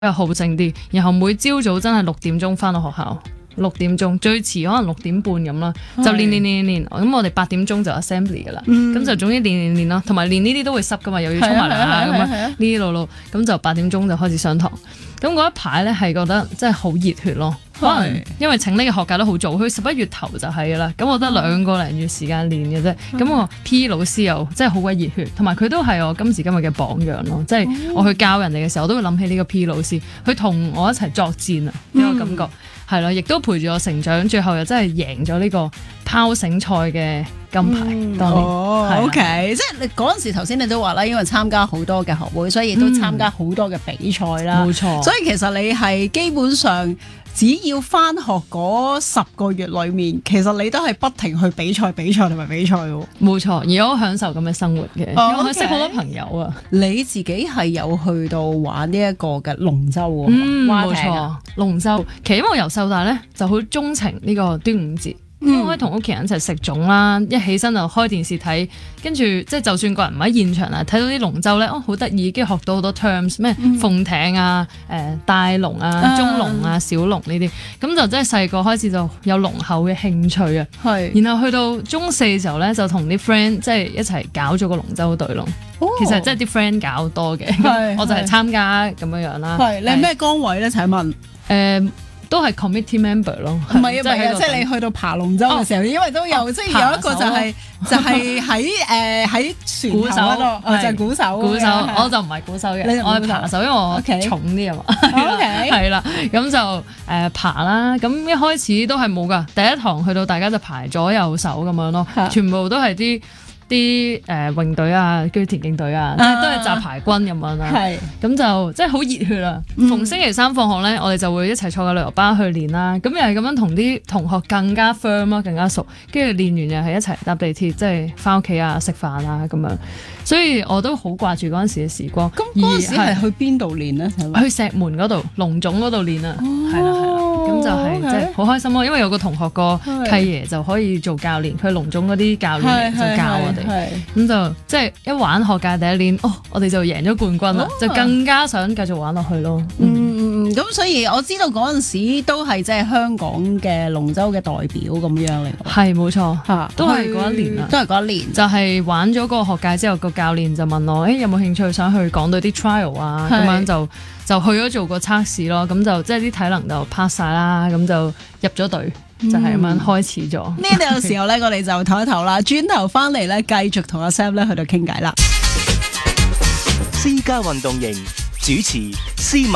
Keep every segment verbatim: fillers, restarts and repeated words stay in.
較好靜啲，然後每朝早真係六點鐘翻到學校。六點鐘最遲可能六點半咁啦，就練練練練練，咁我哋八點鐘就 assembly 噶啦，咁、嗯、就總之練練練咯，同埋練呢啲都會濕噶嘛，又要沖埋涼啊咁樣，呢啲路路，咁就八點鐘就開始上堂。咁嗰一排咧係覺得真係好熱血咯，可能因為請呢個學界都好早，佢十一月頭就係噶啦，咁我得兩個零月時間練嘅啫，咁我 P E 老師又真係好鬼熱血，同埋佢都係我今時今日嘅榜樣咯，即係我去教人哋嘅時候，我都會諗起呢個 P E 老師，佢同我一齊作戰啊，呢個感覺。係咯，亦都陪住我成長，最後又真係贏咗呢個拋繩賽嘅金牌。嗯、當年哦的，OK，即係你嗰陣時頭先你都話啦，因為參加好多嘅學會，所以亦都參加好多嘅比賽啦。冇、嗯、錯，所以其實你係基本上只要返學嗰十個月裏面，其實你都係不停去比賽、比賽同埋比賽喎。 冇錯，而我好享受咁嘅生活嘅，哦、因為我識好多朋友啊。 你自己係有去到玩呢一個嘅龍舟喎？ 嗯，冇錯，龍舟。其實因為我由細到大咧就好鍾情呢個端午節。嗯、可以同屋企人一齊食粽啦，一起身就開電視睇，跟住即係就算個人唔喺現場啊，睇到啲龍舟咧，哦好得意，跟住學到好多 terms 咩鳳艇啊、誒、呃、大龍啊、中龍啊、小龍呢啲，咁就真係細個開始就有濃厚嘅興趣啊。係是，然後去到中四嘅時候咧，就同啲 friend 即係一齊搞咗個龍舟隊咯。哦、其實真係啲 friend 搞多嘅，我就係參加咁樣樣啦。係， 你係咩崗位咧？請問誒？ 呃都係 committee member 咯， 唔係啊，唔係啊，即係你去到爬龍舟嘅時候，因為都有即係有一個就係就係喺誒喺船鼓手嗰度，就係鼓手。鼓手我就唔係鼓手嘅，我係爬手，因為我重啲啊嘛。係啦，咁就誒爬啦。咁一開始都係冇㗎，第一堂去到大家就排左右手咁樣咯，全部都係啲。啲誒泳隊啊，跟住田徑隊啊，啊都係雜牌軍咁樣啦。係咁是就即係好熱血啊！嗯、逢星期三放學咧，我哋就會一齊坐個旅遊巴去練啦。咁又係咁樣同啲同學更加 firm 咯，更加熟。跟住練完又係一齊搭地鐵，即係翻屋企啊、食飯啊咁樣。所以我都好掛住嗰陣時嘅時光。 咁嗰陣時係去邊度練呢？ 去石門嗰度龍總嗰度練啊。係啦係啦，咁就係即係好開心咯，因為有個同學個契爺就可以做教練，佢係龍總嗰啲教練就教我哋。係咁就即係一玩學界第一年，哦，我哋就贏咗冠軍啦，哦、就更加想繼續玩落去咯。 嗯嗯，咁所以我知道嗰陣時都係即係香港嘅龍舟嘅代表咁樣嚟。係冇錯，嚇，都係嗰一年啦，都係嗰一年。就係玩咗個學界之後，個教練就問我，誒、欸、有冇興趣想去港隊啲 trial 啊？咁樣就就去咗做個測試咯。咁就即係啲體能就 pass 晒啦，咁就入咗隊。就係咁樣開始咗。呢個時候咧，我哋就唞一唞啦，轉頭翻嚟咧，繼續同阿 Sam 咧去度傾偈啦。 私家運動型主持思敏，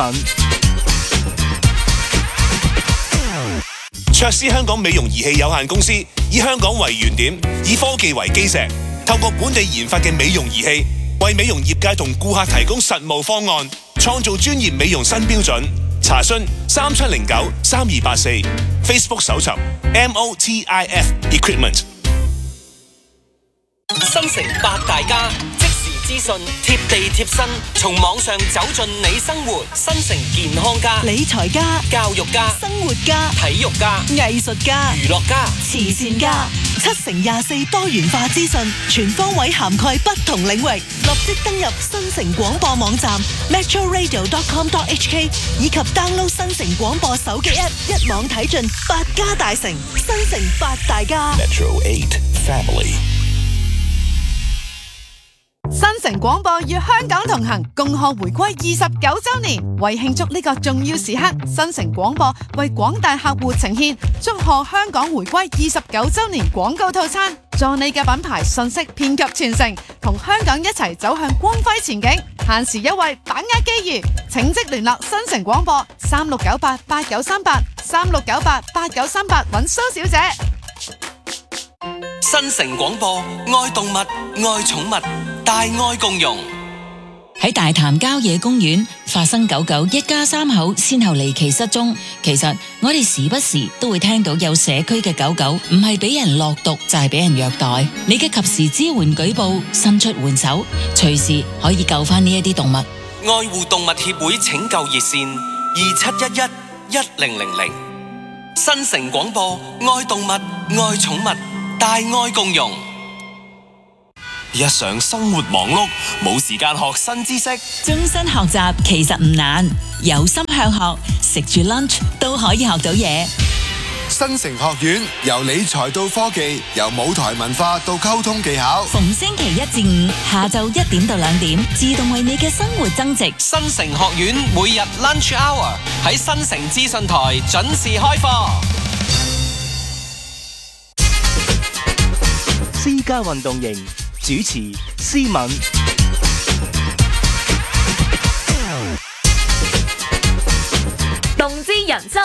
卓斯香港美容儀器有限公司以香港為原點，以科技為基石，透過本地研發嘅美容儀器，為美容業界同顧客提供實務方案，創造專業美容新標準。查詢三七零九三二八四 ，Facebook 搜尋 M O T I F Equipment。 新城八大家，即時資訊，貼地貼身，從網上走進你生活。新城健康家、 理財家、 教育家、 生活家、 體育家、 藝術家、 娛樂家、 慈善家，七乘廿四多元化資訊，全方位涵蓋不同領域。立即登入新城廣播網站 metro radio dot com dot h k 以及 download 新城廣播手機 app， 一網睇盡八家大城，新城八大家。 Metro eight Family。 新城廣播與香港同行，共賀回歸二十九周年。為慶祝呢個重要時刻，新城廣播為廣大客戶呈現祝賀香港回歸二十九周年廣告套餐，助你嘅品牌信息遍及全城，同香港一齊走向光輝前景。限時優惠，把握機遇，請即聯絡新城廣播三六九八八九三八三六九八八九三八揾蘇小姐。 新城廣播，愛動物，愛寵物，大愛共融。 喺大潭郊野公園發生狗狗一家三口先後離奇失蹤，其實我哋時不時都會聽到有社區嘅狗狗唔係俾人落毒就係俾人虐待，你嘅及時支援舉報，伸出援手，隨時可以救翻呢一啲動物。 愛護動物協會拯救熱線二七一一一零零零。新城廣播，愛動物，愛寵物，大愛共融。 日常生活忙碌，冇時間學新知識。 終身學習其實唔難，有心向學，食住 lunch 都可以學到嘢。 新城學院由理財到科技，由舞台文化到溝通技巧， 逢星期一至五下晝一點到兩點，自動為你嘅生活增值。 新城學院每日 lunch hour 喺新城資訊台準時開課。 私家運動營主持思敏。 動之人生。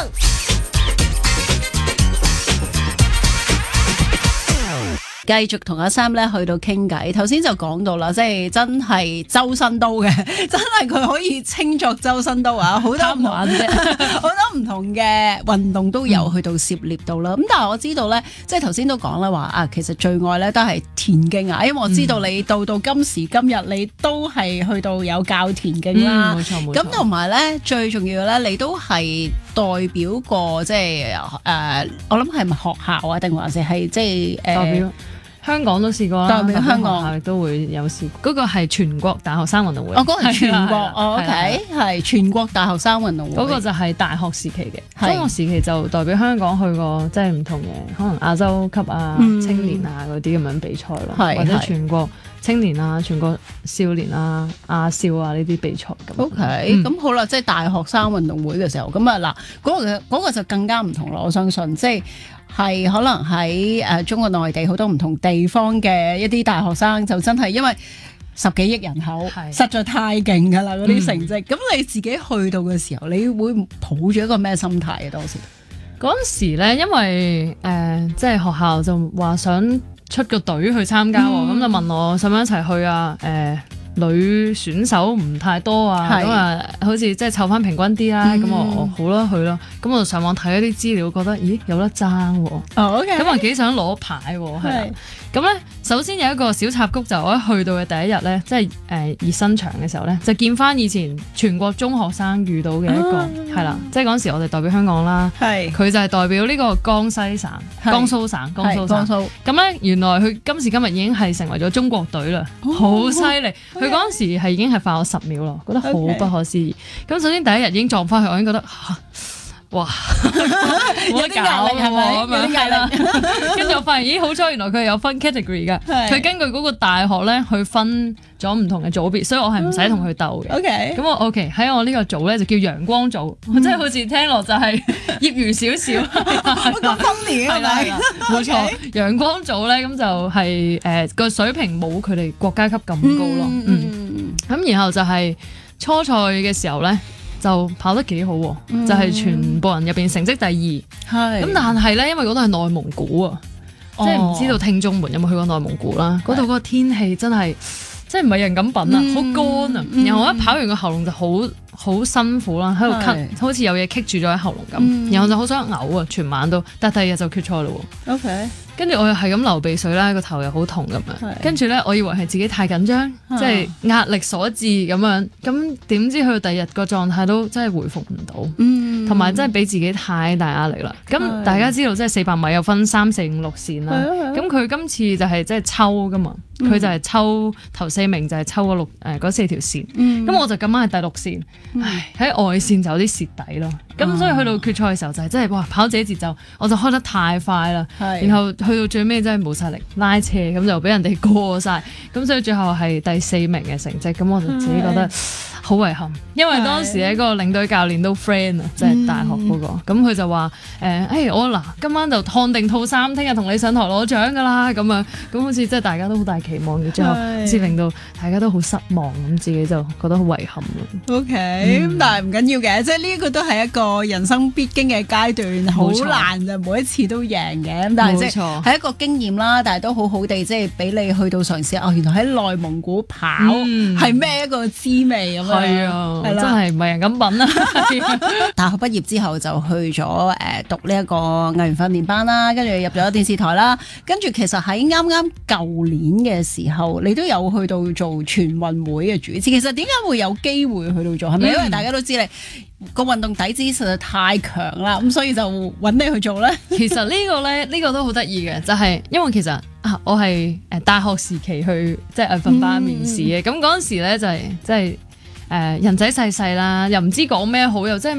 繼續同阿 Sam 咧去到傾偈，頭先就講到啦，即係真係周身刀嘅，真係佢可以稱作周身刀啊！好多唔同啫，好多唔同嘅運動都有去到涉獵到啦。咁、嗯、但係我知道咧，即係頭先都講啦話啊，其實最愛咧都係田徑啊，因為我知道你到到今時今日你都係去到有教田徑啦，冇錯冇錯。咁同埋咧最重要咧，你都係代表過即係誒、呃，我諗係咪學校啊，定還是係即係誒？呃代表香港都試過啦， 代表香港亦都會有試過。嗰個係全國大學生運動會。 哦，嗰個係全國，哦 OK，係全國大學生運動會。 嗰個就係大學時期嘅，中學時期就代表香港去過即係唔同嘅，可能亞洲級啊、嗯、青年啊嗰啲咁樣比賽咯，或者全國青年啊、全國少年啊、亞少啊呢啲比賽咁。 OK，咁、嗯、好啦，即係大學生運動會嘅時候，咁啊嗱，嗰、嗰個嗰個就更加唔同啦。我相信即係。係可能喺誒中國內地好多唔同地方嘅一啲大學生，就真係因為十幾億人口，實在太勁㗎啦嗰啲成績。咁、嗯、你自己去到嘅時候，你會抱住一個咩心態啊？當時嗰陣時咧，因為誒、呃、即係學校就話想出個隊去參加，咁、嗯、就問我想唔想一齊去啊？誒、呃。女選手唔太多啊，咁啊，好似即係湊翻平均啲啦，咁、嗯、我我好啦去咯，咁我就上網睇一啲資料，覺得咦有得爭喎，咁啊幾想攞牌喎，係啦，咁咧首先有一個小插曲就我一去到嘅第一日咧，即係誒熱身場嘅時候咧，就見翻以前全國中學生遇到嘅一個係啦，即係嗰陣時我哋代表香港啦，佢就係代表呢個江西省、江蘇省、江蘇省，咁咧原來佢今時今日已經係成為咗中國隊啦，好犀利。佢嗰陣時係已經係快我十秒咯，覺得好不可思議。咁、okay. 首先第一日已經撞翻去，我已經覺得、啊、哇，有啲壓力係咪？有啲壓力。跟住我發現，咦，好彩原來佢係有分 category 㗎。佢根據嗰個大學咧去分咗唔同嘅組別，所以我係唔使同佢鬥嘅。OK。咁我 OK 喺我呢個組咧就叫陽光組，即係、嗯、好似聽落就係業餘少少。 咁分年係咪？ 冇錯，陽光組咧咁就係誒個水平冇佢哋國家級咁高咯。嗯。咁、嗯、然後就係初賽嘅時候咧，就跑得幾好喎、嗯，就係、是、全部人入邊成績第二。係。咁但係咧，因為嗰度係內蒙古啊、哦，即係唔知道聽眾們有冇去過內蒙古啦？嗰度嗰個天氣真係，即係唔係人咁品啊，好、嗯、乾啊、嗯。然後我一跑完個喉嚨就好好辛苦啦，喺度咳，好似有嘢棘住咗喺喉嚨咁、嗯。然後就好想嘔啊，全晚都。但係第二日就決賽咯喎。OK。跟住我又係咁流鼻水啦，個頭又好痛咁樣。跟住咧，我以為係自己太緊張，即係壓力所致咁樣。咁點知去到第二日個狀態都真係回復唔到，同埋真係俾自己太大壓力啦。咁大家知道即係四百米有分三四五六線啦。咁佢今次就係即係抽噶嘛，佢、嗯、就係抽頭四名就係抽嗰六誒嗰四條線。咁、嗯、我就咁啱係第六線，嗯、唉喺外線就有啲蝕底咯。咁、嗯、所以去到決賽嘅時候就係真係哇跑自己節奏，我就開得太快啦，然後去到最尾真係冇晒力拉車，咁就俾人哋過晒，咁所以最後係第四名嘅成績，咁我就自己覺得好遺憾，因為當時咧個領隊教練都 friend 啊，即係大學嗰、那個，咁佢就話誒誒我嗱今晚就燙定套衫，聽日同你上台攞獎噶啦，咁樣咁好似即係大家都好大期望嘅，最後先令到大家都好失望，咁自己就覺得好遺憾咯。OK，咁、嗯、但係唔緊要嘅，即係呢個都係一個人生必經嘅階段，好難就每一次都贏嘅，咁但係即係係一個經驗啦，但係都好好地即係俾你去到嘗試哦，原來喺內蒙古跑係咩、嗯、一個滋味咁。係啊，真係唔係人咁品啦！大學畢業之後就去咗誒讀呢一個藝員訓練班啦，跟住入咗電視台啦，跟住其實喺啱啱舊年嘅嘅時候，你都有去到做全運會嘅主持。其實點解會有機會去到做？係咪因為大家都知你個運動底子實在太強啦，咁所以就揾你去做咧？ 其實呢個咧，呢、呢個都好得意嘅，就係、是、因為其實啊，我係誒大學時期去即係藝訓班面試嘅，咁嗰陣時咧就係即係誒人仔細細啦，又唔知講咩好，又真係。